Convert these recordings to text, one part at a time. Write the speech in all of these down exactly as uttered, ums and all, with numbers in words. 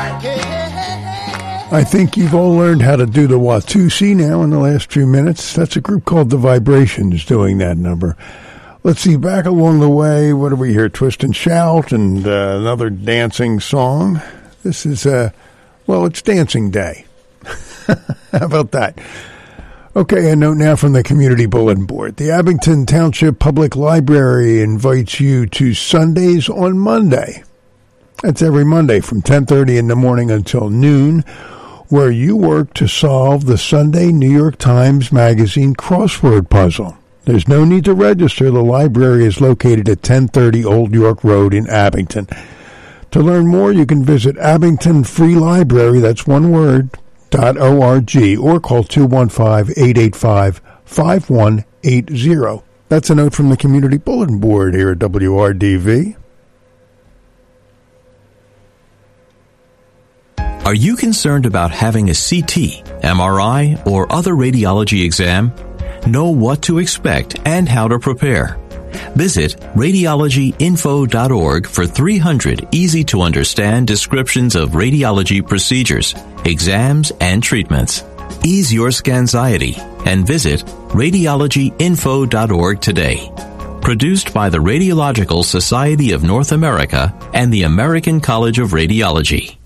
I think you've all learned how to do the Watusi now in the last few minutes. That's a group called The Vibrations doing that number. Let's see, back along the way, what do we hear? Twist and Shout and uh, another dancing song. This is, uh, well, it's Dancing Day. How about that? Okay, a note now from the Community Bulletin Board. The Abington Township Public Library invites you to Sundays on Monday. That's every Monday from ten thirty in the morning until noon, where you work to solve the Sunday New York Times Magazine crossword puzzle. There's no need to register. The library is located at ten thirty Old York Road in Abington. To learn more, you can visit Abington Free Library, that's one word, dot O R G, or call two one five, eight eight five, five one eight zero. That's a note from the Community Bulletin Board here at W R D V. Are you concerned about having a C T, M R I, or other radiology exam? Know what to expect and how to prepare. Visit radiology info dot org for three hundred easy-to-understand descriptions of radiology procedures, exams, and treatments. Ease your scanxiety and visit radiology info dot org today. Produced by the Radiological Society of North America and the American College of Radiology.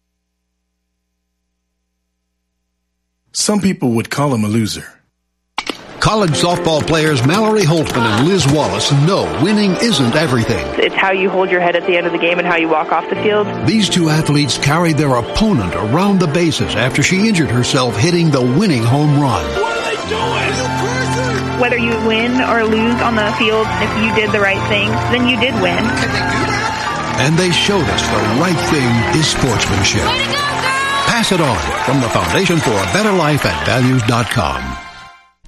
Some people would call him a loser. College softball players Mallory Holtzman and Liz Wallace know winning isn't everything. It's how you hold your head at the end of the game and how you walk off the field. These two athletes carried their opponent around the bases after she injured herself hitting the winning home run. What are they doing? Whether you win or lose on the field, if you did the right thing, then you did win. Can they do that? And they showed us the right thing is sportsmanship. Way to go, girl! Pass it on from the Foundation for a Better Life at values dot com.